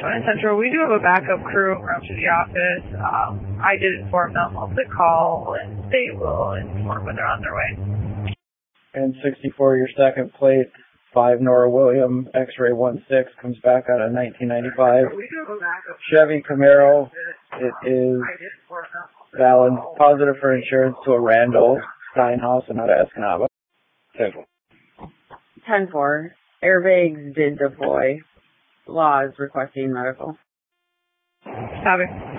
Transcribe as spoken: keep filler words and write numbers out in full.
Twin Central. We do have a backup crew come to the office. Um, I did inform them of the call, and they will inform when they're on their way. And sixty-four, your second plate, five Nora William, X-ray one six, comes back out of nineteen ninety-five. Chevy Camaro, it is valid, positive for insurance to a Randall Steinhaus and out of Escanaba. Simple. ten four, airbags did deploy. Laws requesting medical. Copy.